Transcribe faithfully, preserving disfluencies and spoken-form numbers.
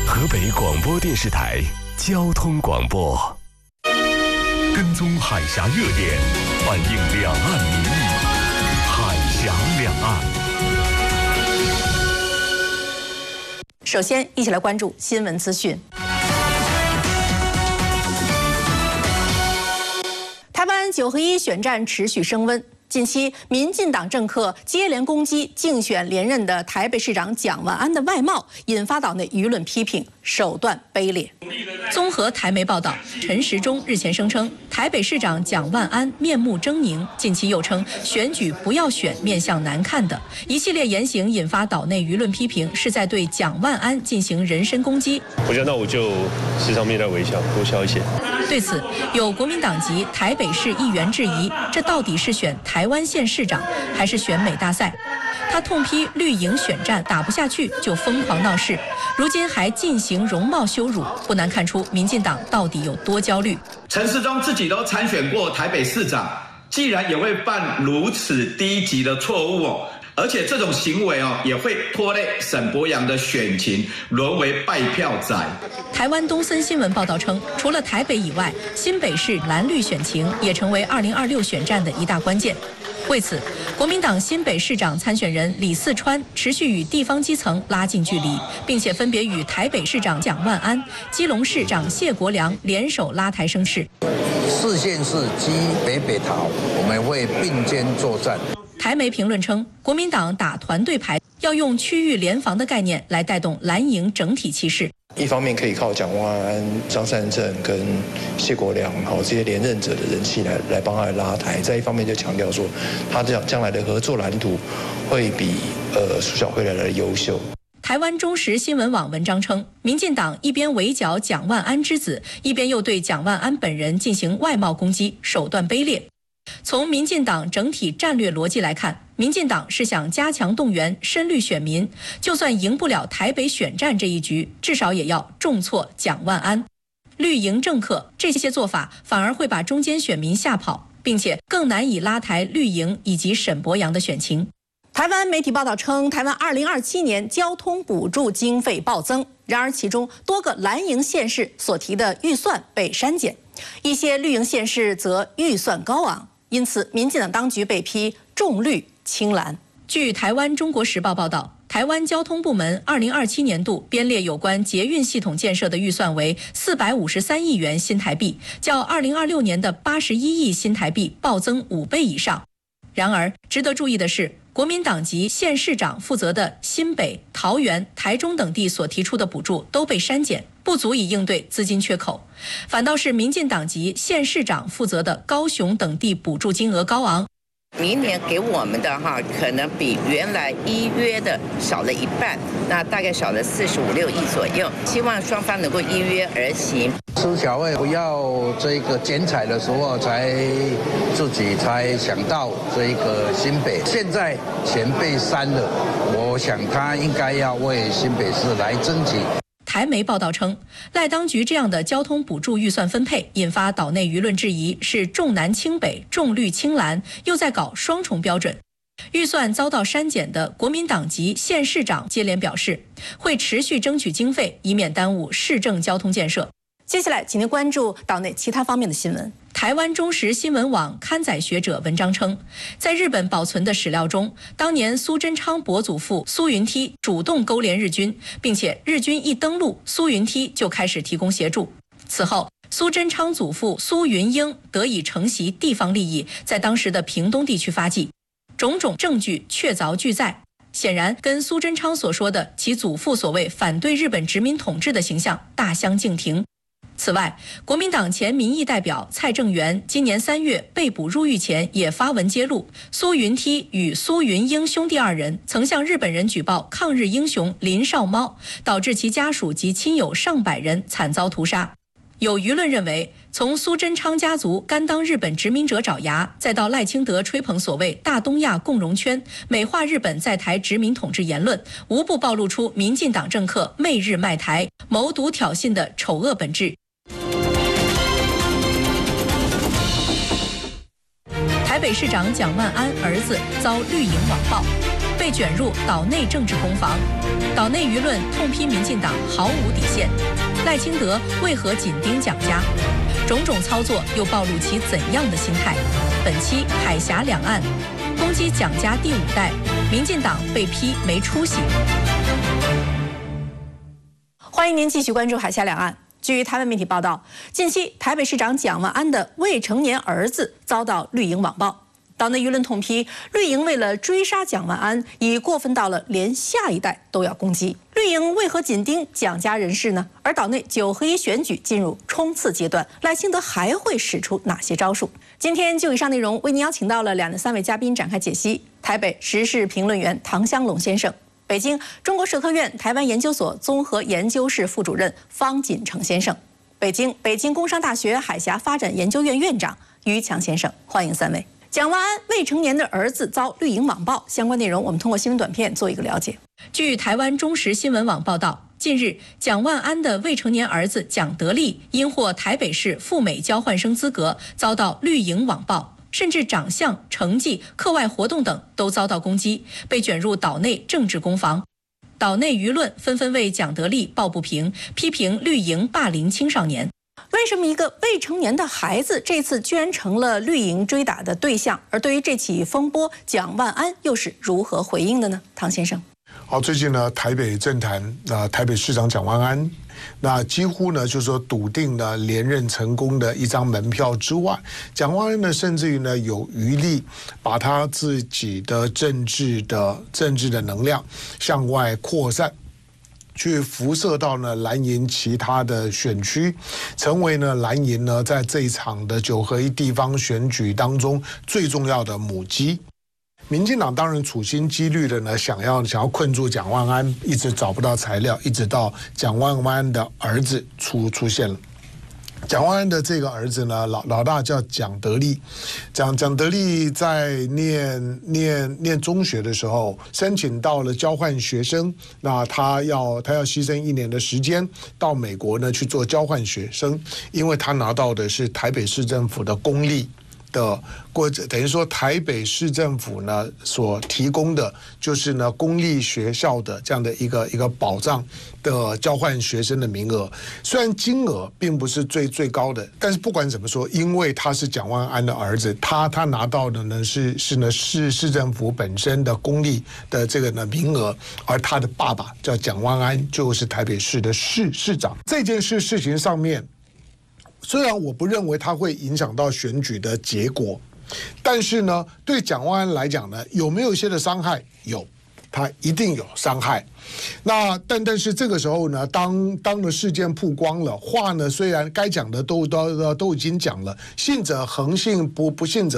河北广播电视台交通广播，跟踪海峡热点，反映两岸民意，海峡两岸。 首先，一起来关注新闻资讯。台湾九合一选战持续升温。近期，民进党政客接连攻击竞选连任的台北市长蒋万安的外貌，引发岛内舆论批评，手段卑劣。综合台媒报道，陈时中日前声称，台北市长蒋万安面目狰狞，近期又称选举不要选面相难看的，一系列言行引发岛内舆论批评，是在对蒋万安进行人身攻击。 我觉得那我就时常面带微笑，多笑一些。 对此，有国民党籍台北市议员质疑，这到底是选台湾县市长还是选美大赛？他痛批绿营选战打不下去就疯狂闹事，如今还进行容貌羞辱，不难看出民进党到底有多焦虑。 陈时中自己都参选过台北市长，既然也会犯如此低级的错误哦，而且这种行为哦也会拖累沈伯洋的选情，沦为拜票仔。 台湾东森新闻报道称，除了台北以外，新北市蓝绿选情也成为二零二六选战的一大关键。为此，国民党新北市长参选人李四川持续与地方基层拉近距离，并且分别与台北市长蒋万安、基隆市长谢国良联手拉台声势。 四县市基北北桃，我们会并肩作战。 台媒评论称，国民党打团队牌，要用区域联防的概念来带动蓝营整体气势。 一方面可以靠蒋万安、张善政跟谢国良好这些连任者的人气来来帮他来拉台，再一方面就强调说，他将将来的合作蓝图会比呃苏小慧来的优秀。 台湾中时新闻网文章称，民进党一边围剿蒋万安之子，一边又对蒋万安本人进行外貌攻击，手段卑劣。从民进党整体战略逻辑来看，民进党是想加强动员深绿选民，就算赢不了台北选战这一局，至少也要重挫蒋万安。绿营政客这些做法反而会把中间选民吓跑，并且更难以拉抬绿营以及沈伯洋的选情。台湾媒体报道称，台湾二零二七年交通补助经费暴增，然而其中多个蓝营县市所提的预算被删减，一些绿营县市则预算高昂。因此，民进党当局被批重绿轻蓝。据台湾中国时报报道，台湾交通部门二零二七年度编列有关捷运系统建设的预算为四百五十三亿元新台币，较二零二六年的八十一亿新台币暴增五倍以上。然而，值得注意的是，国民党籍县市长负责的新北、桃园、台中等地所提出的补助都被删减，不足以应对资金缺口。反倒是民进党籍县市长负责的高雄等地补助金额高昂。 明年给我们的哈，可能比原来依约的少了一半，那大概少了四十五六亿左右。希望双方能够依约而行。 苏小慧不要这个剪彩的时候才自己才想到这个新北，现在钱被删了，我想他应该要为新北市来争取。 台媒报道称，赖当局这样的交通补助预算分配，引发岛内舆论质疑，是重南轻北、重绿轻蓝，又在搞双重标准。预算遭到删减的国民党籍县市长接连表示，会持续争取经费，以免耽误市政交通建设。接下来，请您关注岛内其他方面的新闻。台湾中时新闻网刊载学者文章称，在日本保存的史料中，当年苏贞昌伯祖父苏云梯主动勾连日军，并且日军一登陆，苏云梯就开始提供协助。此后，苏贞昌祖父苏云英得以承袭地方利益，在当时的屏东地区发迹，种种证据确凿俱在。显然，跟苏贞昌所说的其祖父所谓反对日本殖民统治的形象大相径庭。此外，国民党前民意代表蔡正元今年三月被捕入狱前也发文揭露，苏云梯与苏云英兄弟二人曾向日本人举报抗日英雄林少猫，导致其家属及亲友上百人惨遭屠杀。有舆论认为，从苏贞昌家族甘当日本殖民者爪牙，再到赖清德吹捧所谓大东亚共荣圈，美化日本在台殖民统治言论，无不暴露出民进党政客媚日卖台、谋独挑衅的丑恶本质。台北市长蒋万安儿子遭绿营网暴。 被卷入岛内政治攻防。岛内舆论痛批民进党毫无底线，赖清德为何紧盯蒋家？种种操作又暴露其怎样的心态？本期海峡两岸攻击蒋家第五代，民进党被批没出息。欢迎您继续关注海峡两岸。据台湾媒体报道，近期台北市长蒋万安的未成年儿子遭到绿营网暴，岛内舆论痛批绿营为了追杀蒋万安，已过分到了连下一代都要攻击。绿营为何紧盯蒋家人士呢？而岛内九合一选举进入冲刺阶段，赖清德还会使出哪些招数？今天就以上内容为您邀请到了两的三位嘉宾展开解析：台北时事评论员唐湘龙先生。北京中国社科院台湾研究所综合研究室副主任方锦成先生，北京北京工商大学海峡发展研究院院长于强先生，欢迎三位。蒋万安未成年的儿子遭绿营网暴，相关内容我们通过新闻短片做一个了解。据台湾中时新闻网报道，近日蒋万安的未成年儿子蒋德利因获台北市赴美交换生资格，遭到绿营网暴。甚至长相、成绩、课外活动等都遭到攻击，被卷入岛内政治攻防。岛内舆论纷纷为蒋德利抱不平，批评绿营霸凌青少年。为什么一个未成年的孩子这次居然成了绿营追打的对象？而对于这起风波，蒋万安又是如何回应的呢？唐先生。 好，最近呢，台北政坛啊、呃，台北市长蒋万安，那几乎呢，就是说笃定了连任成功的一张门票之外，蒋万安呢，甚至于呢，有余力把他自己的政治的政治的能量向外扩散。去辐射到呢蓝营其他的选区，成为呢蓝营呢在这一场的九合一地方选举当中最重要的母鸡。民进党当然处心积虑的呢，想要想要困住蒋万安，一直找不到材料，一直到蒋万安的儿子出出现了。蒋万安的这个儿子呢，老老大叫蒋德利，蒋蒋德利在念念念中学的时候，申请到了交换学生，那他要他要牺牲一年的时间到美国呢去做交换学生，因为他拿到的是台北市政府的公立的，过等于说台北市政府呢所提供的就是呢公立学校的这样的一个一个保障的交换学生的名额，虽然金额并不是最最高的，但是不管怎么说，因为他是蒋万安的儿子，他他拿到的呢是是呢市市政府本身的公立的这个呢名额，而他的爸爸叫蒋万安，就是台北市的市市长。这件事事情上面，虽然我不认为它会影响到选举的结果，但是呢，对蒋万安来讲呢，有没有一些的伤害？有，他一定有伤害。那但但是这个时候呢，当当的事件曝光了，话呢虽然该讲的都都都已经讲了，信者恒信，不不信者